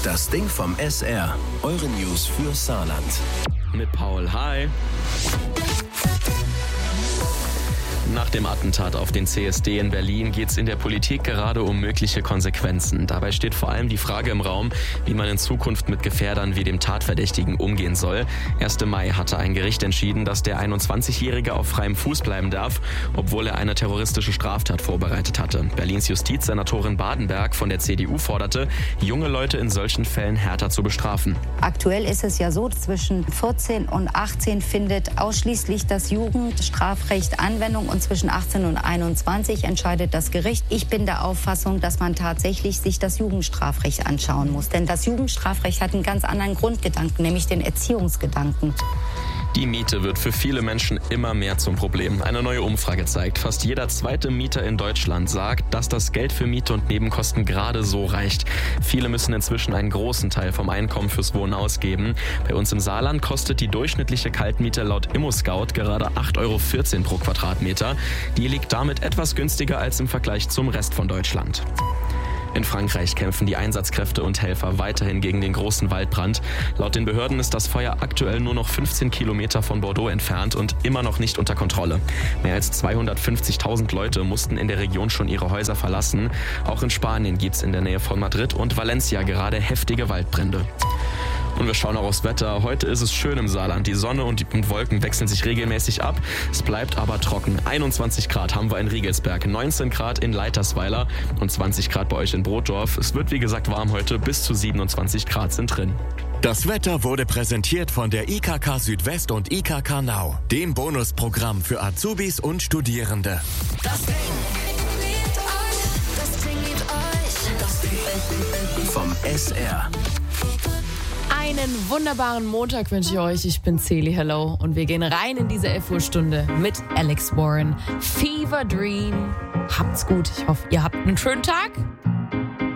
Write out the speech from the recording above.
Das Ding vom SR. Eure News für Saarland. Mit Paul, hi. Nach dem Attentat auf den CSD in Berlin geht es in der Politik gerade um mögliche Konsequenzen. Dabei steht vor allem die Frage im Raum, wie man in Zukunft mit Gefährdern wie dem Tatverdächtigen umgehen soll. 1. Mai hatte ein Gericht entschieden, dass der 21-Jährige auf freiem Fuß bleiben darf, obwohl er eine terroristische Straftat vorbereitet hatte. Berlins Justizsenatorin Badenberg von der CDU forderte, junge Leute in solchen Fällen härter zu bestrafen. Aktuell ist es ja so, zwischen 14 und 18 findet ausschließlich das Jugendstrafrecht Anwendung und zwischen 18 und 21 entscheidet das Gericht. Ich bin der Auffassung, dass man tatsächlich sich das Jugendstrafrecht anschauen muss. Denn das Jugendstrafrecht hat einen ganz anderen Grundgedanken, nämlich den Erziehungsgedanken. Die Miete wird für viele Menschen immer mehr zum Problem. Eine neue Umfrage zeigt, fast jeder zweite Mieter in Deutschland sagt, dass das Geld für Miete und Nebenkosten gerade so reicht. Viele müssen inzwischen einen großen Teil vom Einkommen fürs Wohnen ausgeben. Bei uns im Saarland kostet die durchschnittliche Kaltmiete laut ImmoScout gerade 8,14 € pro Quadratmeter. Die liegt damit etwas günstiger als im Vergleich zum Rest von Deutschland. In Frankreich kämpfen die Einsatzkräfte und Helfer weiterhin gegen den großen Waldbrand. Laut den Behörden ist das Feuer aktuell nur noch 15 Kilometer von Bordeaux entfernt und immer noch nicht unter Kontrolle. Mehr als 250.000 Leute mussten in der Region schon ihre Häuser verlassen. Auch in Spanien gibt es in der Nähe von Madrid und Valencia gerade heftige Waldbrände. Und wir schauen auch aufs Wetter. Heute ist es schön im Saarland. Die Sonne und Wolken wechseln sich regelmäßig ab. Es bleibt aber trocken. 21 Grad haben wir in Riegelsberg, 19 Grad in Leitersweiler und 20 Grad bei euch in Brotdorf. Es wird wie gesagt warm heute, bis zu 27 Grad sind drin. Das Wetter wurde präsentiert von der IKK Südwest und IKK Now, dem Bonusprogramm für Azubis und Studierende. Das Ding vom SR. Einen wunderbaren Montag wünsche ich euch. Ich bin Celi, hello. Und wir gehen rein in diese 11 Uhr Stunde mit Alex Warren. Fever Dream. Habt's gut. Ich hoffe, ihr habt einen schönen Tag.